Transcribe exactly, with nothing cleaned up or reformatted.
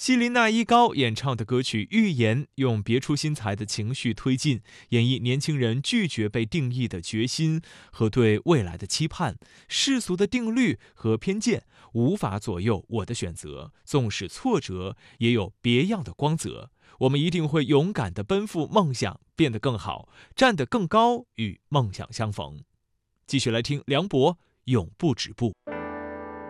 希林娜·依高演唱的歌曲《预言》，用别出心裁的情绪推进，演绎年轻人拒绝被定义的决心和对未来的期盼。世俗的定律和偏见无法左右我的选择，纵使挫折，也有别样的光泽。我们一定会勇敢地奔赴梦想，变得更好，站得更高，与梦想相逢。继续来听梁博《永不止步》。